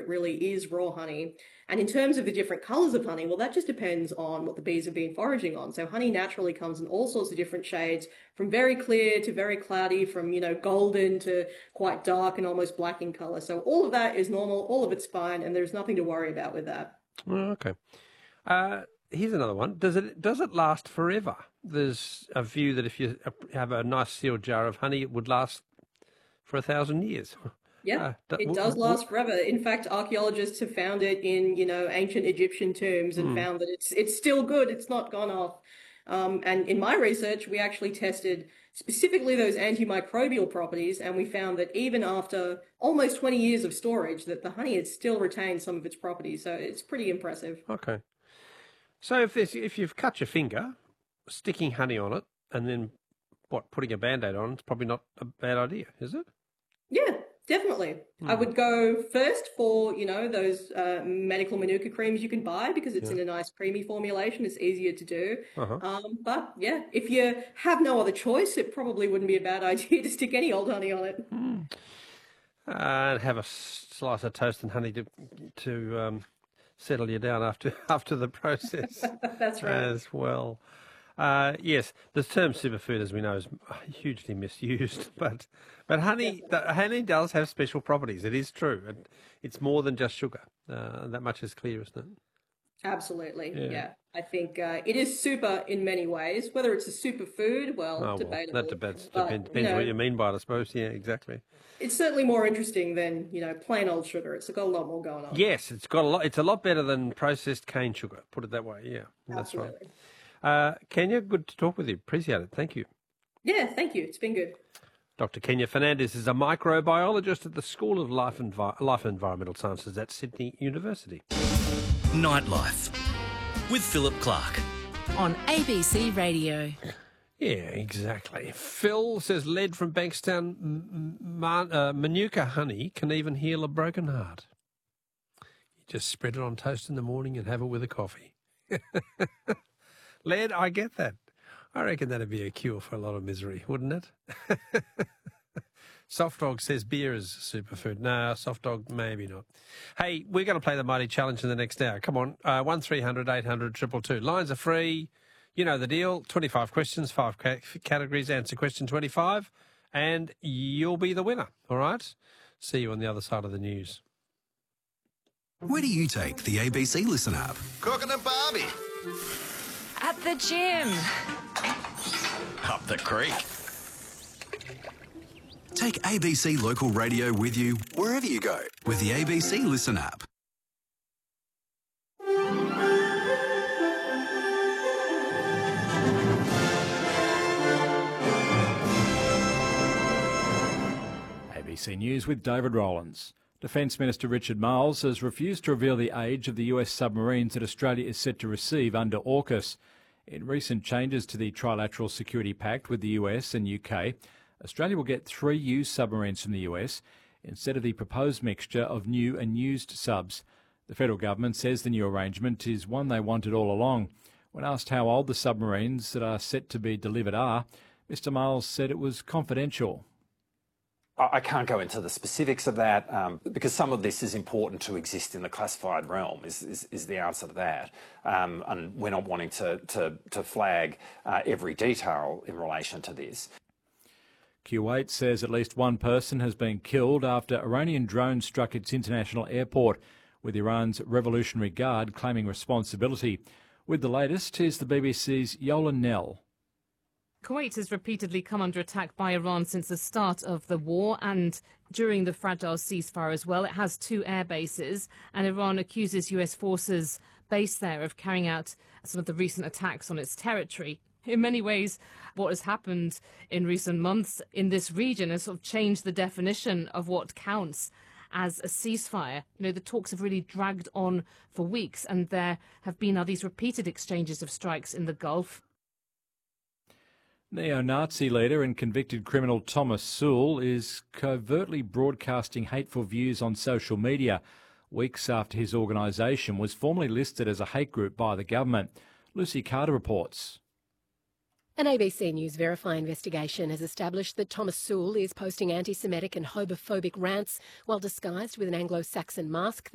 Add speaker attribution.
Speaker 1: it really is raw honey. And in terms of the different colors of honey, well, that just depends on what the bees have been foraging on. So honey naturally comes in all sorts of different shades, from very clear to very cloudy, from, golden to quite dark and almost black in color. So all of that is normal, all of it's fine, and there's nothing to worry about with that.
Speaker 2: Oh, okay. Here's another one. Does it last forever? There's a view that if you have a nice sealed jar of honey, it would last for 1,000 years.
Speaker 1: Yeah, it does last forever. In fact, archaeologists have found it in, ancient Egyptian tombs and found that it's still good. It's not gone off. And in my research, we actually tested specifically those antimicrobial properties, and we found that even after almost 20 years of storage, that the honey had still retained some of its properties. So it's pretty impressive.
Speaker 2: Okay. So if you've cut your finger, sticking honey on it, and then putting a Band-Aid on, it's probably not a bad idea, is it?
Speaker 1: Yeah, definitely. I would go first for, those medical manuka creams you can buy, because it's in a nice creamy formulation. It's easier to do. But yeah, if you have no other choice, it probably wouldn't be a bad idea to stick any old honey on it.
Speaker 2: And have a slice of toast and honey to settle you down after the process.
Speaker 1: That's right.
Speaker 2: As well. Yes, the term superfood, as we know, is hugely misused, but honey does have special properties. It is true. It's more than just sugar. That much is clear, isn't it?
Speaker 1: Absolutely, yeah. I think it is super in many ways. Whether it's a superfood, debatable.
Speaker 2: That depends what you mean by it, I suppose. Yeah, exactly.
Speaker 1: It's certainly more interesting than, plain old sugar. It's got a lot more going on.
Speaker 2: Yes, it's a lot better than processed cane sugar, put it that way. Yeah, that's
Speaker 1: Absolutely.
Speaker 2: right. Kenya, good to talk with you. Appreciate it. Thank you.
Speaker 1: Yeah, thank you. It's been good.
Speaker 2: Dr. Kenya Fernandez is a microbiologist at the School of Life and Environmental Sciences at Sydney University.
Speaker 3: Nightlife with Philip Clark
Speaker 4: on ABC Radio.
Speaker 2: Yeah, exactly. Phil says lead from Bankstown Manuka honey can even heal a broken heart. You just spread it on toast in the morning and have it with a coffee. Lead, I get that. I reckon that'd be a cure for a lot of misery, wouldn't it? Soft Dog says beer is superfood. No, Soft Dog, maybe not. Hey, we're going to play the Mighty Challenge in the next hour. Come on, 1300 800 222. Lines are free. You know the deal. 25 questions, 5 categories. Answer question 25, and you'll be the winner, all right? See you on the other side of the news.
Speaker 3: Where do you take the ABC Listen app?
Speaker 5: Cooking and Barbie.
Speaker 4: At the gym.
Speaker 5: Up the creek.
Speaker 3: Take ABC Local Radio with you wherever you go with the ABC Listen app.
Speaker 6: ABC News with David Rowlands. Defence Minister Richard Marles has refused to reveal the age of the US submarines that Australia is set to receive under AUKUS. In recent changes to the Trilateral Security Pact with the US and UK, Australia will get 3 used submarines from the US instead of the proposed mixture of new and used subs. The federal government says the new arrangement is one they wanted all along. When asked how old the submarines that are set to be delivered are, Mr Marles said it was confidential.
Speaker 7: I can't go into the specifics of that because some of this is important to exist in the classified realm is the answer to that. And we're not wanting to flag every detail in relation to this.
Speaker 6: Kuwait says at least one person has been killed after Iranian drones struck its international airport, with Iran's Revolutionary Guard claiming responsibility. With the latest, here's the BBC's Yolan Nell.
Speaker 8: Kuwait has repeatedly come under attack by Iran since the start of the war and during the fragile ceasefire as well. It has 2 air bases, and Iran accuses US forces based there of carrying out some of the recent attacks on its territory. In many ways, what has happened in recent months in this region has sort of changed the definition of what counts as a ceasefire. You know, the talks have really dragged on for weeks, and there have been now these repeated exchanges of strikes in the Gulf.
Speaker 6: Neo-Nazi leader and convicted criminal Thomas Sowell is covertly broadcasting hateful views on social media weeks after his organisation was formally listed as a hate group by the government. Lucy Carter reports.
Speaker 9: An ABC News Verify investigation has established that Thomas Sowell is posting anti-Semitic and homophobic rants while disguised with an Anglo-Saxon mask